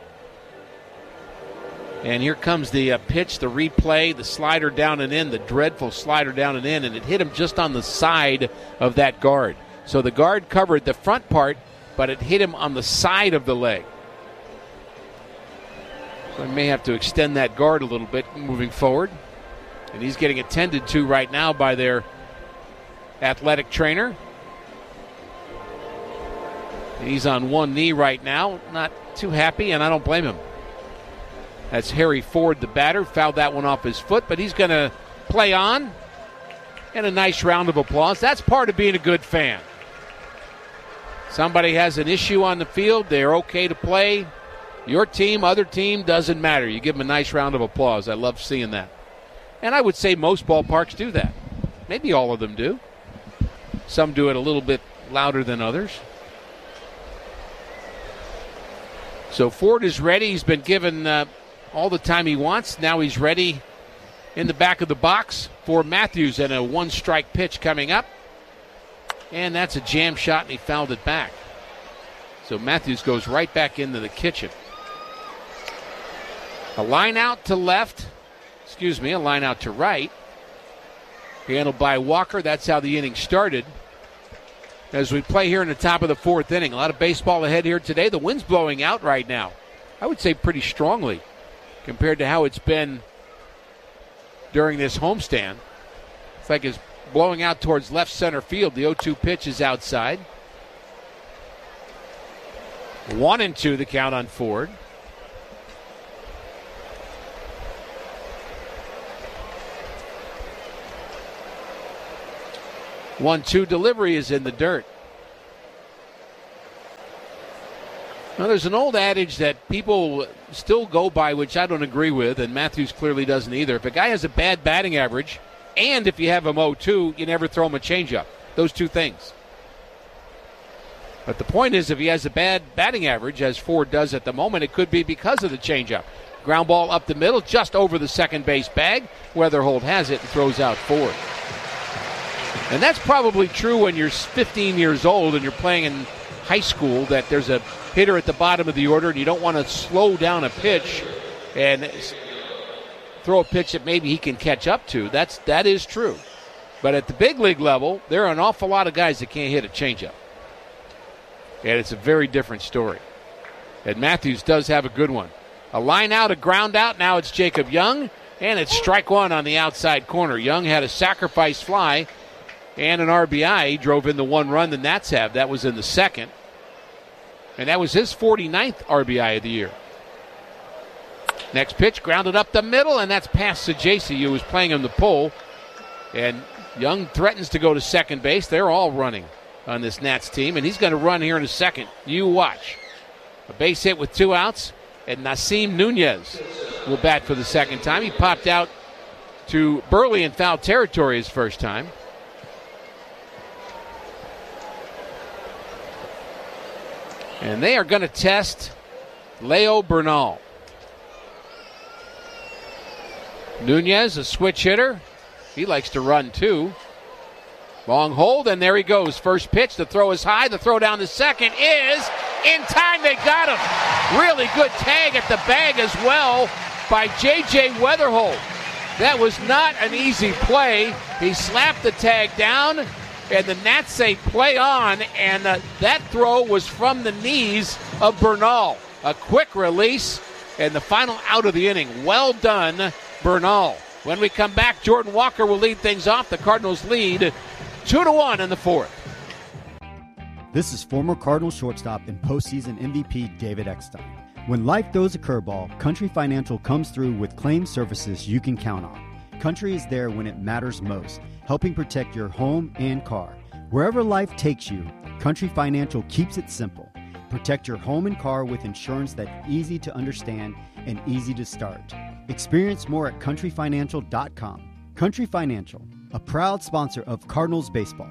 Speaker 2: And here comes the uh, pitch, the replay, the slider down and in, the dreadful slider down and in, and it hit him just on the side of that guard. So the guard covered the front part, but it hit him on the side of the leg. So I may have to extend that guard a little bit moving forward. And he's getting attended to right now by their athletic trainer. He's on one knee right now, not too happy, and I don't blame him. That's Harry Ford, the batter, fouled that one off his foot, but he's going to play on. And a nice round of applause. That's part of being a good fan. Somebody has an issue on the field, they're okay to play. Your team, other team, doesn't matter. You give them a nice round of applause. I love seeing that. And I would say most ballparks do that. Maybe all of them do. Some do it a little bit louder than others. So Ford is ready. He's been given uh, all the time he wants. Now he's ready in the back of the box for Matthews, and a one-strike pitch coming up. And that's a jam shot, and he fouled it back. So Matthews goes right back into the kitchen. A line out to left. Excuse me, a line out to right. Handled by Walker. That's how the inning started. as we play here in the top of the fourth inning. A lot of baseball ahead here today. The wind's blowing out right now. I would say pretty strongly compared to how it's been during this homestand. It's like it's blowing out towards left center field. The oh two pitch is outside. One and two the count on Ford. one two delivery is in the dirt. Now, there's an old adage that people still go by, which I don't agree with, and Matthews clearly doesn't either. If a guy has a bad batting average, and if you have him oh two, you never throw him a changeup. Those two things. But the point is, if he has a bad batting average, as Ford does at the moment, it could be because of the changeup. Ground ball up the middle, just over the second base bag. Weatherholt has it and throws out Ford. And that's probably true when you're fifteen years old and you're playing in high school, that there's a hitter at the bottom of the order and you don't want to slow down a pitch and throw a pitch that maybe he can catch up to. That's, that is true. But at the big league level, there are an awful lot of guys that can't hit a changeup. And it's a very different story. And Matthews does have a good one. A line out, a ground out. Now it's Jacob Young, and it's strike one on the outside corner. Young had a sacrifice fly and an R B I. He drove in the one run the Nats have. That was in the second. And that was his forty-ninth R B I of the year. Next pitch, grounded up the middle, and that's past Sajaci, who was playing him the pull. And Young threatens to go to second base. They're all running on this Nats team, and he's going to run here in a second. You watch. A base hit with two outs, and Nasim Nunez will bat for the second time. He popped out to Burley in foul territory his first time. And they are going to test Leo Bernal. Nunez, a switch hitter. He likes to run, too. Long hold, and there he goes. First pitch, the throw is high. The throw down to second is in time. They got him. Really good tag at the bag as well by J J Weatherholt. That was not an easy play. He slapped the tag down, and the Nats say play on, and uh, that throw was from the knees of Bernal. A quick release, and the final out of the inning. Well done, Bernal. When we come back, Jordan Walker will lead things off. The Cardinals lead two to one in the fourth.
Speaker 3: This is former Cardinals shortstop and postseason M V P David Eckstein. When life throws a curveball, Country Financial comes through with claim services you can count on. Country is there when it matters most, helping protect your home and car. Wherever life takes you, Country Financial keeps it simple. Protect your home and car with insurance that's easy to understand and easy to start. Experience more at country financial dot com. Country Financial, a proud sponsor of Cardinals baseball.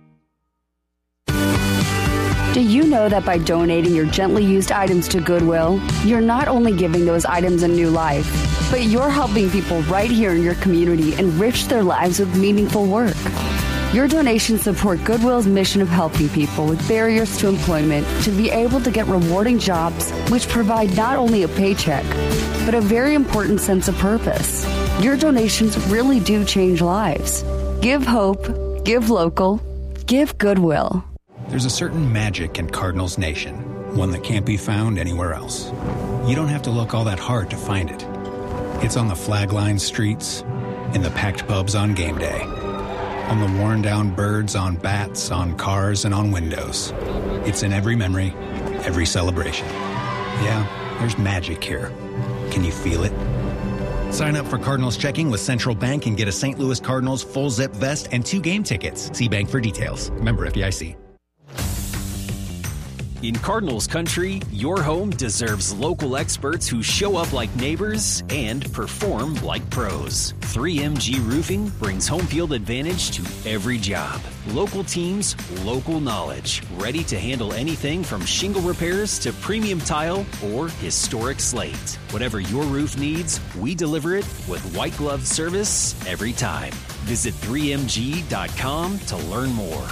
Speaker 10: Do you know that by donating your gently used items to Goodwill, you're not only giving those items a new life, but you're helping people right here in your community enrich their lives with meaningful work? Your donations support Goodwill's mission of helping people with barriers to employment to be able to get rewarding jobs which provide not only a paycheck, but a very important sense of purpose. Your donations really do change lives. Give hope, give local, give Goodwill.
Speaker 11: There's a certain magic in Cardinals Nation, one that can't be found anywhere else. You don't have to look all that hard to find it. It's on the flag-lined streets, in the packed pubs on game day, on the worn-down birds on bats, on cars, and on windows. It's in every memory, every celebration. Yeah, there's magic here. Can you feel it?
Speaker 12: Sign up for Cardinals Checking with Central Bank and get a Saint Louis Cardinals full zip vest and two game tickets. See bank for details. Member F D I C.
Speaker 13: In Cardinals country, your home deserves local experts who show up like neighbors and perform like pros. three M G Roofing brings home field advantage to every job. Local teams, local knowledge, ready to handle anything from shingle repairs to premium tile or historic slate. Whatever your roof needs, we deliver it with white glove service every time. Visit three M G dot com to learn more.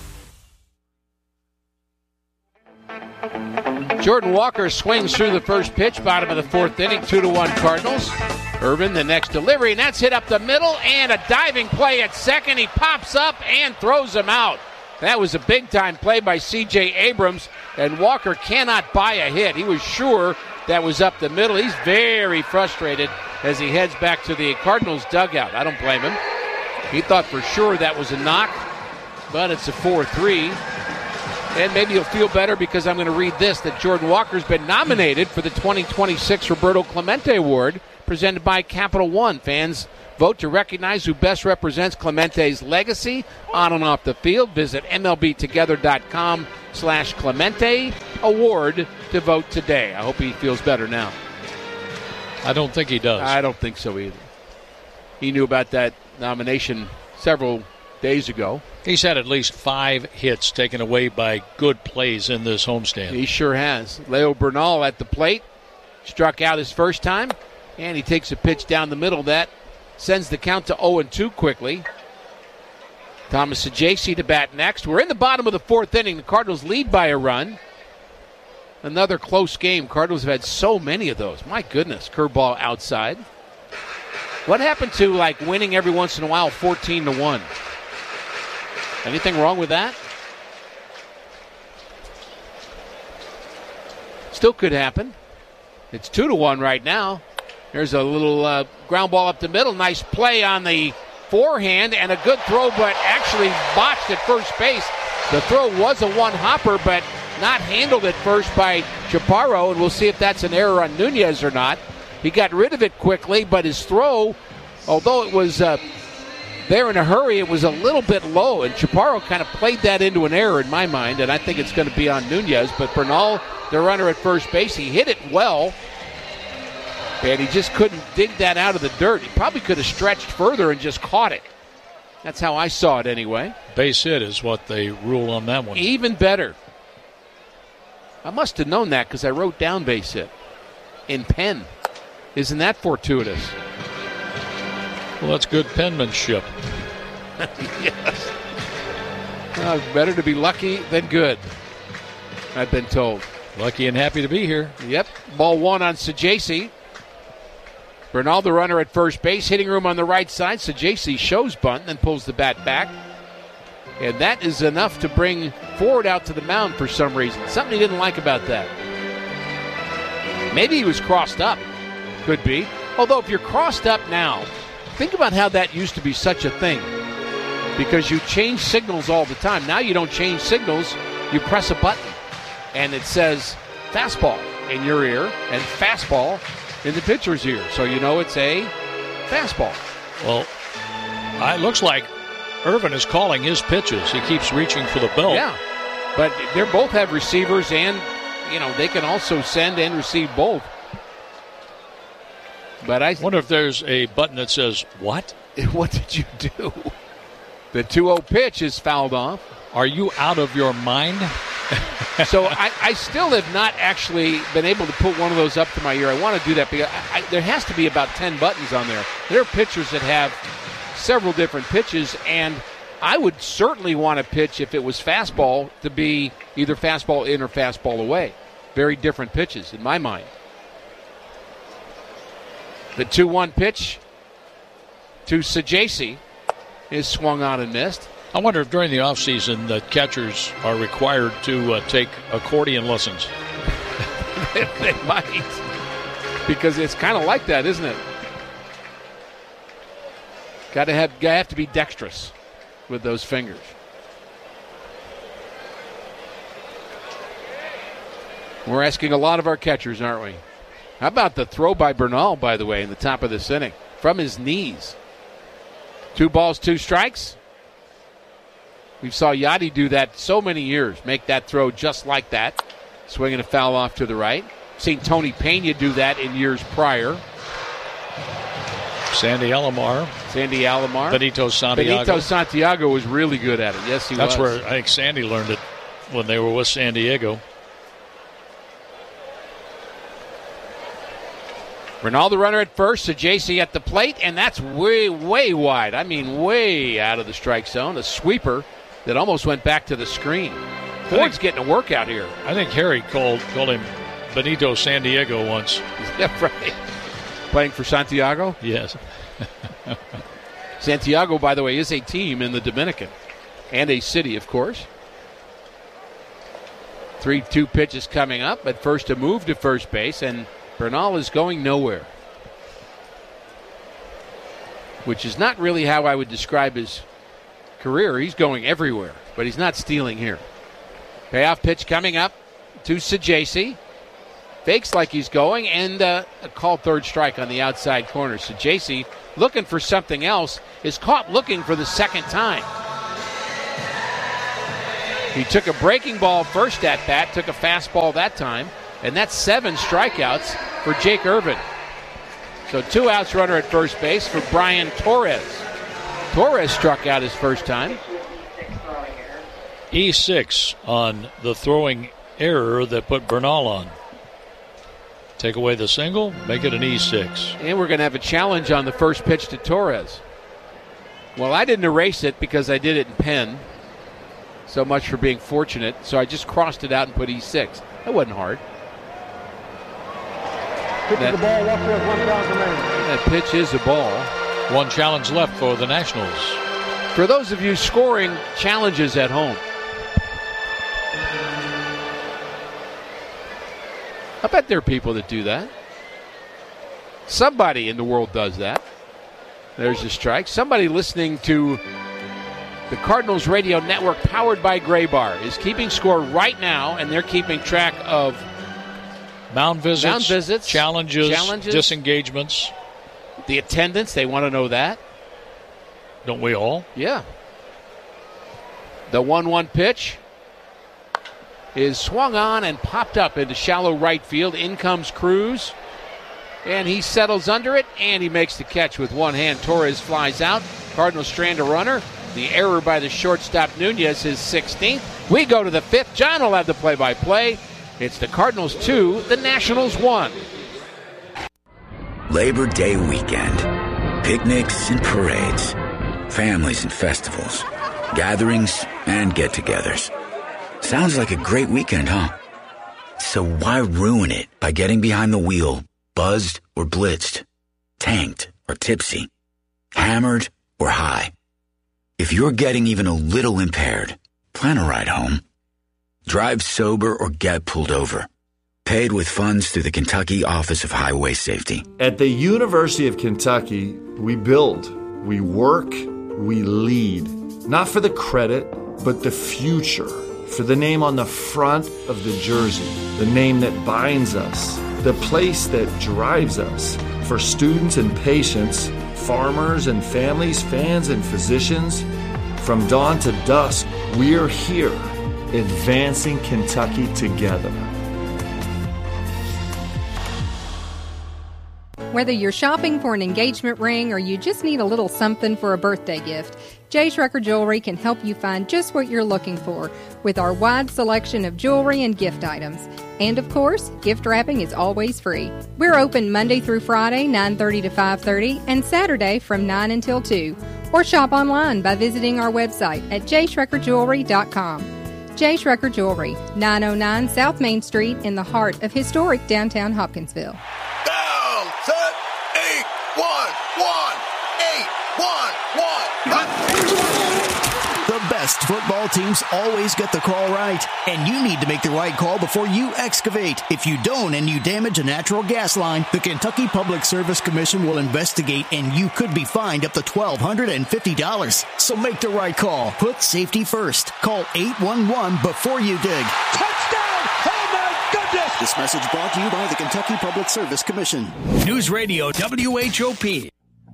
Speaker 2: Jordan Walker swings through the first pitch, bottom of the fourth inning, two to one Cardinals. Irvin, the next delivery, and that's hit up the middle, and a diving play at second. He pops up and throws him out. That was a big-time play by C J Abrams, and Walker cannot buy a hit. He was sure that was up the middle. He's very frustrated as he heads back to the Cardinals dugout. I don't blame him. He thought for sure that was a knock, but it's a four three. And maybe you'll feel better because I'm going to read this, that Jordan Walker's been nominated for the twenty twenty-six Roberto Clemente Award presented by Capital One. Fans vote to recognize who best represents Clemente's legacy on and off the field. Visit MLBtogether.com slash Clemente Award to vote today. I hope he feels better now.
Speaker 1: I don't think he does.
Speaker 2: I don't think so either. He knew about that nomination several days ago.
Speaker 1: He's had at least five hits taken away by good plays in this homestand.
Speaker 2: He sure has. Leo Bernal at the plate. Struck out his first time, and he takes a pitch down the middle that sends the count to oh and two quickly. Thomas Saggese to bat next. We're in the bottom of the fourth inning. The Cardinals lead by a run. Another close game. Cardinals have had so many of those. My goodness, curveball outside. What happened to, like, winning every once in a while fourteen to one? Anything wrong with that? Still could happen. It's two to one right now. There's a little uh, ground ball up the middle. Nice play on the forehand and a good throw, but actually botched at first base. The throw was a one-hopper, but not handled at first by Chaparro, and we'll see if that's an error on Nunez or not. He got rid of it quickly, but his throw, although it was uh, there in a hurry, it was a little bit low, and Chaparro kind of played that into an error in my mind, and I think it's going to be on Nunez. But Bernal, the runner at first base, he hit it well, and he just couldn't dig that out of the dirt. He probably could have stretched further and just caught it. That's how I saw it anyway.
Speaker 1: Base hit is what they rule on that one.
Speaker 2: Even better. I must have known that because I wrote down base hit in pen. Isn't that fortuitous?
Speaker 1: Well, that's good penmanship.
Speaker 2: Yes. Uh, better to be lucky than good, I've been told.
Speaker 1: Lucky and happy to be here.
Speaker 2: Yep. Ball one on Saggese. Bernal, the runner at first base. Hitting room on the right side. Saggese shows bunt and then pulls the bat back. And that is enough to bring Ford out to the mound for some reason. Something he didn't like about that. Maybe he was crossed up. Could be. Although if you're crossed up now, think about how that used to be such a thing. Because you change signals all the time. Now you don't change signals. You press a button. And it says fastball in your ear and fastball in the pitcher's ear. So you know it's a fastball.
Speaker 1: Well, it looks like Irvin is calling his pitches. He keeps reaching for the belt.
Speaker 2: Yeah, but they both have receivers, and, you know, they can also send and receive both. But I
Speaker 1: wonder if there's a button that says, what?
Speaker 2: What did you do? The two oh pitch is fouled off.
Speaker 1: Are you out of your mind?
Speaker 2: So I, I still have not actually been able to put one of those up to my ear. I want to do that because I, I, there has to be about ten buttons on there. There are pitchers that have several different pitches, and I would certainly want to pitch if it was fastball to be either fastball in or fastball away. Very different pitches in my mind. The two one pitch to Saggese is swung on and missed.
Speaker 1: I wonder if during the offseason the catchers are required to uh, take accordion lessons.
Speaker 2: They might. Because it's kind of like that, isn't it? Got to have, gotta have to be dexterous with those fingers. We're asking a lot of our catchers, aren't we? How about the throw by Bernal, by the way, in the top of this inning? From his knees. Two balls, two strikes. We saw Yadi do that so many years, make that throw just like that. Swinging a foul off to the right. Seen Tony Pena do that in years prior.
Speaker 1: Sandy Alomar.
Speaker 2: Sandy Alomar.
Speaker 1: Benito Santiago.
Speaker 2: Benito Santiago was really good at it. Yes, he
Speaker 1: That's
Speaker 2: was.
Speaker 1: That's where I think Sandy learned it when they were with San Diego.
Speaker 2: Ronaldo runner at first, Saggese at the plate, and that's way, way wide. I mean, way out of the strike zone. A sweeper that almost went back to the screen. Ford's think, getting a workout here.
Speaker 1: I think Harry called called him Benito San Diego once.
Speaker 2: Yeah, right. Playing for Santiago?
Speaker 1: Yes.
Speaker 2: Santiago, by the way, is a team in the Dominican. And a city, of course. three two pitches coming up, but first a move to first base, and Bernal is going nowhere. Which is not really how I would describe his career. He's going everywhere, but he's not stealing here. Payoff pitch coming up to Sajaci. Fakes like he's going, and uh, a called third strike on the outside corner. Sajaci, looking for something else, is caught looking for the second time. He took a breaking ball first at bat, took a fastball that time, and that's seven strikeouts for Jake Irvin. So two outs, runner at first base for Brian Torres. Torres struck out his first time.
Speaker 1: E six on the throwing error that put Bernal on. Take away the single, make it an E six.
Speaker 2: And we're going to have a challenge on the first pitch to Torres. Well, I didn't erase it because I did it in pen. So much for being fortunate. So I just crossed it out and put E six. That wasn't hard. That,
Speaker 14: the ball, walk with one down remaining.
Speaker 2: That pitch is a ball.
Speaker 1: One challenge left for the Nationals.
Speaker 2: For those of you scoring challenges at home, I bet there are people that do that. Somebody in the world does that. There's a strike. Somebody listening to the Cardinals Radio Network powered by Graybar is keeping score right now, and they're keeping track of
Speaker 1: mound visits,
Speaker 2: mound visits
Speaker 1: challenges,
Speaker 2: challenges,
Speaker 1: disengagements.
Speaker 2: The attendance, they want to know that.
Speaker 1: Don't we all?
Speaker 2: Yeah. The one one pitch is swung on and popped up into shallow right field. In comes Cruz, and he settles under it, and he makes the catch with one hand. Torres flies out. Cardinals strand a runner. The error by the shortstop Nunez, his sixteenth. We go to the fifth. John will have the play-by-play. It's the Cardinals two, the Nationals one.
Speaker 21: Labor Day weekend. Picnics and parades. Families and festivals. Gatherings and get-togethers. Sounds like a great weekend, huh? So why ruin it by getting behind the wheel, buzzed or blitzed, tanked or tipsy, hammered or high? If you're getting even a little impaired, plan a ride home. Drive sober or get pulled over. Paid with funds through the Kentucky Office of Highway Safety.
Speaker 15: At the University of Kentucky, we build, we work, we lead. Not for the credit, but the future. For the name on the front of the jersey. The name that binds us. The place that drives us. For students and patients, farmers and families, fans and physicians, from dawn to dusk, we're here, advancing Kentucky together.
Speaker 16: Whether you're shopping for an engagement ring or you just need a little something for a birthday gift, J. Schrecker Jewelry can help you find just what you're looking for with our wide selection of jewelry and gift items. And of course, gift wrapping is always free. We're open Monday through Friday, nine thirty to five thirty, and Saturday from nine until two. Or shop online by visiting our website at j schrecker jewelry dot com. J. Schrecker Jewelry, nine oh nine South Main Street in the heart of historic downtown Hopkinsville.
Speaker 17: Down, set, eight, one, one, eight, one, one.
Speaker 18: The best football teams always get the call right, and you need to make the right call before you excavate. If you don't and you damage a natural gas line, the Kentucky Public Service Commission will investigate, and you could be fined up to twelve hundred fifty dollars. So make the right call. Put safety first. Call eight one one before you dig.
Speaker 17: Touchdown! Oh my goodness!
Speaker 18: This message brought to you by the Kentucky Public Service Commission.
Speaker 9: News Radio W H O P.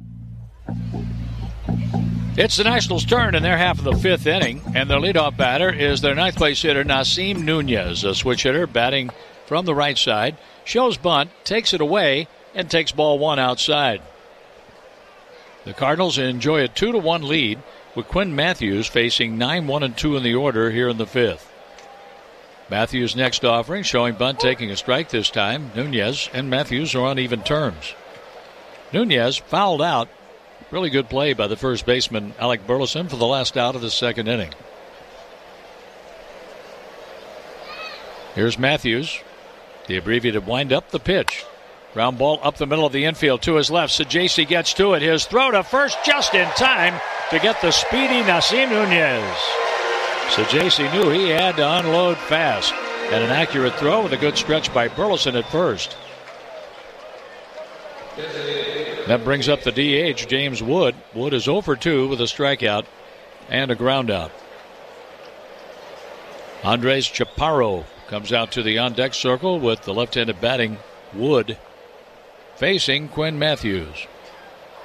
Speaker 1: It's the Nationals' turn in their half of the fifth inning, and their leadoff batter is their ninth place hitter, Nasim Nunez, a switch hitter batting from the right side. Shows bunt, takes it away, and takes ball one outside. The Cardinals enjoy a two to one lead with Quinn Matthews facing nine one and two in the order here in the fifth. Matthews' next offering, showing bunt, taking a strike this time. Nunez and Matthews are on even terms. Nunez fouled out. Really good play by the first baseman, Alec Burleson, for the last out of the second inning. Here's Matthews. The abbreviated wind-up, the pitch. Ground ball up the middle of the infield to his left. Sajaci gets to it. His throw to first just in time to get the speedy Nasim Nunez. Sajaci knew he had to unload fast. And an accurate throw with a good stretch by Burleson at first. That brings up the D H, James Wood. Wood is oh for two with a strikeout and a ground out. Andres Chaparro comes out to the on-deck circle with the left-handed batting Wood facing Quinn Matthews.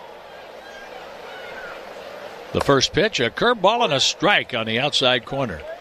Speaker 1: The first pitch, a curveball and a strike on the outside corner.